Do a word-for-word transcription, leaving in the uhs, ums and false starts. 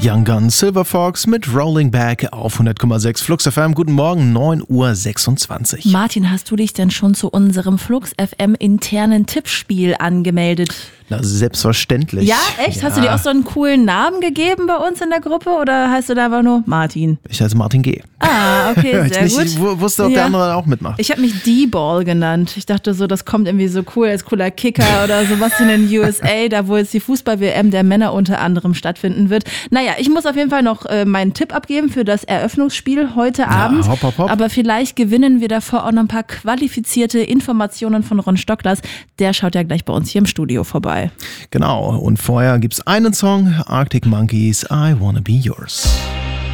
Young Guns, Silver Fox mit Rolling Back auf hundert Komma sechs Flux F M. Guten Morgen, neun Uhr sechsundzwanzig. Martin, hast du dich denn schon zu unserem Flux F M internen Tippspiel angemeldet? Na, selbstverständlich. Ja, echt? Ja. Hast du dir auch so einen coolen Namen gegeben bei uns in der Gruppe oder heißt du da einfach nur Martin? Ich heiße Martin G. Ah, okay, sehr ich gut. nicht, ich wusste, ob ja. der andere auch mitmacht. Ich habe mich D-Ball genannt. Ich dachte so, das kommt irgendwie so cool als cooler Kicker oder sowas in den U S A, da wo jetzt die Fußball-W M der Männer unter anderem stattfinden wird. Naja, ich muss auf jeden Fall noch äh, meinen Tipp abgeben für das Eröffnungsspiel heute Abend. Hopp, hopp, hopp. Aber vielleicht gewinnen wir davor auch noch ein paar qualifizierte Informationen von Ron Stocklers. Der schaut ja gleich bei uns hier im Studio vorbei. Genau, und vorher gibt's einen Song, Arctic Monkeys, I Wanna Be Yours.